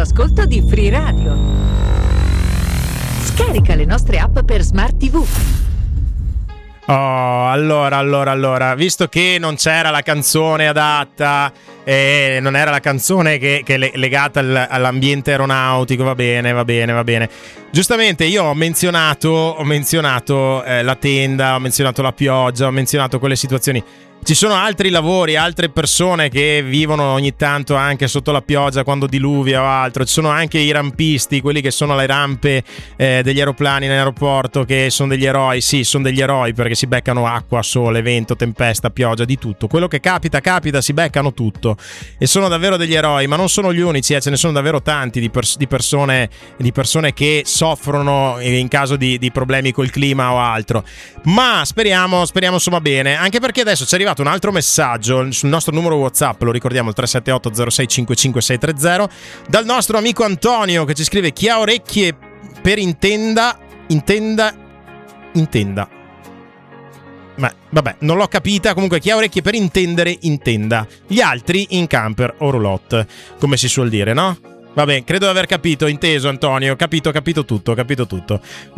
all'ascolto di Free Radio. Scarica le nostre app per Smart TV. Oh, allora, visto che non c'era la canzone adatta, non era la canzone che legata all'ambiente aeronautico, va bene. Giustamente io ho menzionato la tenda, ho menzionato la pioggia, ho menzionato quelle situazioni. Ci sono altri lavori, altre persone che vivono ogni tanto anche sotto la pioggia quando diluvia o altro. Ci sono anche i rampisti, quelli che sono alle rampe degli aeroplani in aeroporto, che sono degli eroi. Sì, sono degli eroi perché si beccano acqua, sole, vento, tempesta, pioggia, di tutto. Quello che capita, si beccano tutto. E sono davvero degli eroi, ma non sono gli unici, ce ne sono davvero tanti di persone che soffrono in caso di problemi col clima o altro. Ma speriamo insomma bene, anche perché adesso ci è arrivato un altro messaggio sul nostro numero WhatsApp, lo ricordiamo, il 378 06 55 630, dal nostro amico Antonio, che ci scrive: chi ha orecchie per intenda. Ma vabbè, non l'ho capita. Comunque, chi ha orecchie per intendere, intenda. Gli altri in camper o roulotte, come si suol dire, no? Vabbè, credo di aver capito, inteso, Antonio, capito tutto.